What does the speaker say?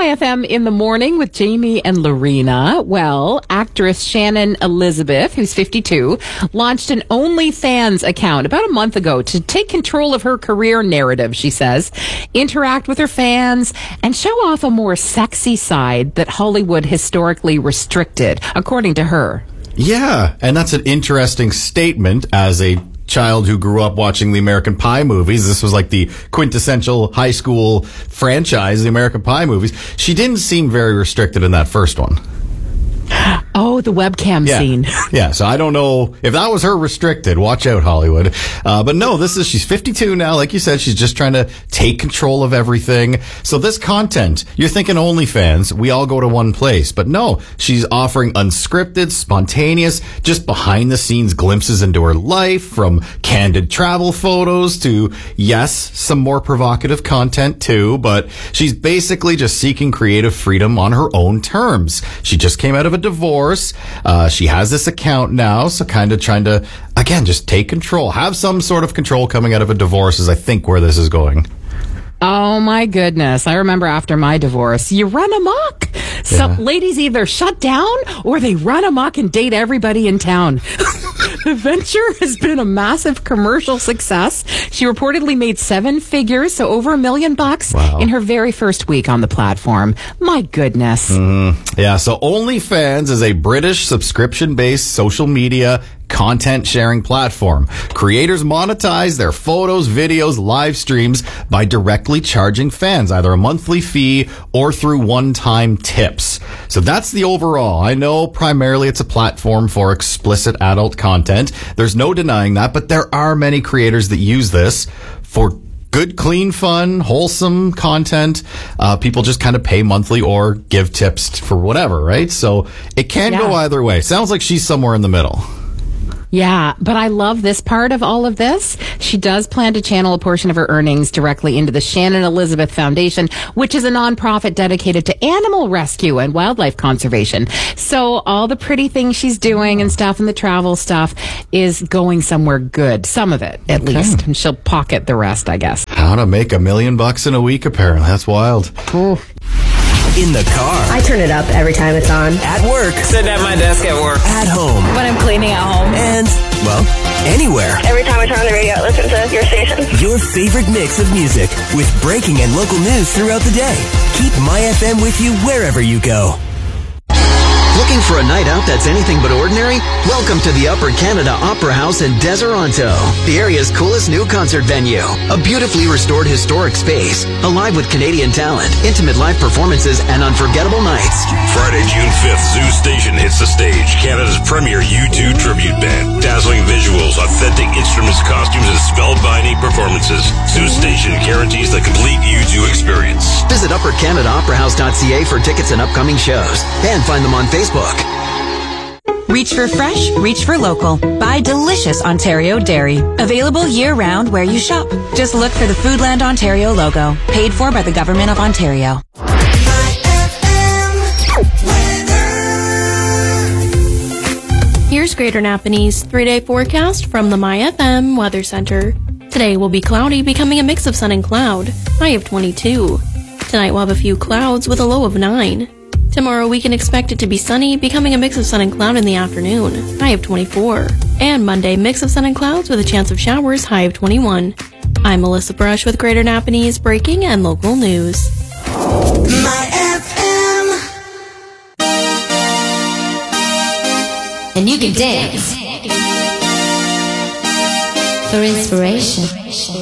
My FM in the morning with Jamie and Lorena. Well, actress Shannon Elizabeth, who's 52, launched an OnlyFans account about a month ago to take control of her career narrative, she says, interact with her fans, and show off a more sexy side that Hollywood historically restricted, according to her. Yeah, and that's an interesting statement as a child who grew up watching the American Pie movies. This was like the quintessential high school franchise, the American Pie movies. She didn't seem very restricted in that first one. Oh, the webcam scene. Yeah, so I don't know if that was her restricted. Watch out, Hollywood. But no, she's 52 now. Like you said, she's just trying to take control of everything. So this content, you're thinking OnlyFans, we all go to one place. But no, she's offering unscripted, spontaneous, just behind the scenes glimpses into her life, from candid travel photos to, yes, some more provocative content too. But she's basically just seeking creative freedom on her own terms. She just came out of a divorce. She has this account now, so kind of trying to, again, just take control. Have some sort of control coming out of a divorce is, I think, where this is going. Oh, my goodness. I remember after my divorce, you run amok. Some ladies either shut down or they run amok and date everybody in town. The venture has been a massive commercial success. She reportedly made 7 figures, so over $1 million in her very first week on the platform. My goodness. Yeah, so OnlyFans is a British subscription-based social media content sharing platform. Creators monetize their photos, videos, live streams by directly charging fans, either a monthly fee or through one-time tips. So that's the overall. I know primarily it's a platform for explicit adult content. There's no denying that, but there are many creators that use this for good, clean, fun, wholesome content. People just kind of pay monthly or give tips for whatever, right? So it can go either way. Sounds like she's somewhere in the middle. Yeah, but I love this part of all of this. She does plan to channel a portion of her earnings directly into the Shannon Elizabeth Foundation, which is a nonprofit dedicated to animal rescue and wildlife conservation. So all the pretty things she's doing and stuff and the travel stuff is going somewhere good. Some of it, at least. And she'll pocket the rest, I guess. How to make $1 million in a week, apparently. That's wild. Ooh. In the car. I turn it up every time it's on. At work. Sit at my desk at work. At home. When I'm cleaning at home. And, well, anywhere. Every time I turn on the radio, I listen to your station. Your favorite mix of music with breaking and local news throughout the day. Keep My FM with you wherever you go. Looking for a night out that's anything but ordinary? Welcome to the Upper Canada Opera House in Deseronto, the area's coolest new concert venue. A beautifully restored historic space, alive with Canadian talent, intimate live performances, and unforgettable nights. Friday, June 5th, Zoo Station hits the stage. Canada's premier U2 tribute band. Dazzling visuals, authentic instruments, costumes, and spellbinding performances. Zoo Station guarantees the complete U2 experience. Visit uppercanadaoperahouse.ca for tickets and upcoming shows. And find them on Facebook. Reach for fresh, reach for local. Buy delicious Ontario dairy. Available year-round where you shop. Just look for the Foodland Ontario logo. Paid for by the Government of Ontario. Here's Greater Napanese 3-day forecast from the My FM Weather Center. Today will be cloudy, becoming a mix of sun and cloud. High of 22. Tonight we'll have a few clouds with a low of 9. Tomorrow we can expect it to be sunny, becoming a mix of sun and cloud in the afternoon, high of 24. And Monday, mix of sun and clouds with a chance of showers, high of 21. I'm Melissa Brush with Greater Napanese breaking and local news. My FM. And you can dance for inspiration.